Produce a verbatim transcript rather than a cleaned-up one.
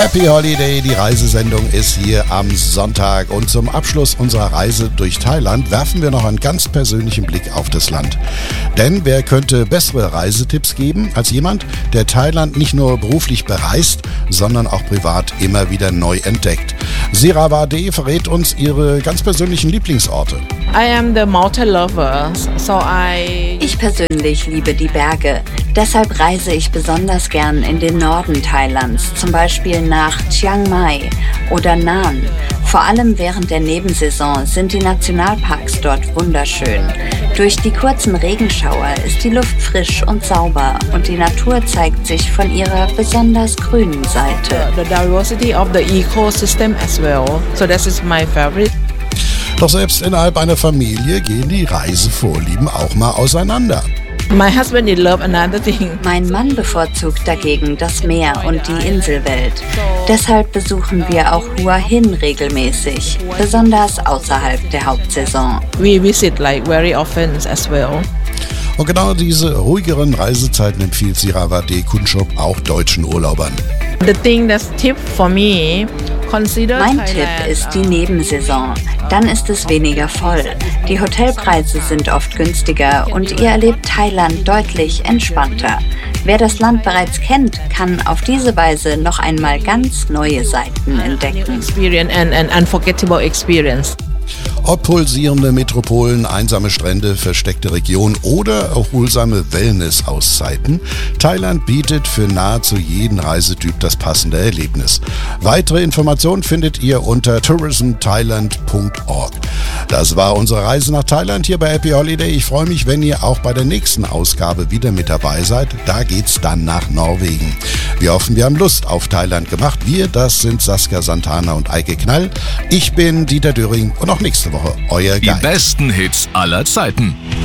Happy Holiday, die Reisesendung ist hier am Sonntag und zum Abschluss unserer Reise durch Thailand werfen wir noch einen ganz persönlichen Blick auf das Land. Denn wer könnte bessere Reisetipps geben als jemand, der Thailand nicht nur beruflich bereist, sondern auch privat immer wieder neu entdeckt. Sirawade verrät uns ihre ganz persönlichen Lieblingsorte. I am the mountain lover, so I... Ich persönlich liebe die Berge. Deshalb reise ich besonders gern in den Norden Thailands, zum Beispiel nach Chiang Mai oder Nan. Vor allem während der Nebensaison sind die Nationalparks dort wunderschön. Durch die kurzen Regenschauer ist die Luft frisch und sauber und die Natur zeigt sich von ihrer besonders grünen Seite. The diversity of the ecosystem as well, so that is my favorite. Doch selbst innerhalb einer Familie gehen die Reisevorlieben auch mal auseinander. My husband in love another thing. Mein Mann bevorzugt dagegen das Meer und die Inselwelt. Deshalb besuchen wir auch Hua Hin regelmäßig, besonders außerhalb der Hauptsaison. We visit like very often as well. Und genau diese ruhigeren Reisezeiten empfiehlt Sirawade Kunchop auch deutschen Urlaubern. The thing that's tip for me, consider Mein Thailand. Tipp ist die Nebensaison. Dann ist es weniger voll. Die Hotelpreise sind oft günstiger und ihr erlebt Thailand deutlich entspannter. Wer das Land bereits kennt, kann auf diese Weise noch einmal ganz neue Seiten entdecken. Experience and an unforgettable experience. Ob pulsierende Metropolen, einsame Strände, versteckte Regionen oder erholsame Wellness-Auszeiten, Thailand bietet für nahezu jeden Reisetyp das passende Erlebnis. Weitere Informationen findet ihr unter tourism thailand punkt org. Das war unsere Reise nach Thailand hier bei Happy Holiday. Ich freue mich, wenn ihr auch bei der nächsten Ausgabe wieder mit dabei seid. Da geht's dann nach Norwegen. Wir hoffen, wir haben Lust auf Thailand gemacht. Wir, das sind Saskia Santana und Eike Knall. Ich bin Dieter Döring und auch nächste Woche euer Die Guide. besten Hits aller Zeiten.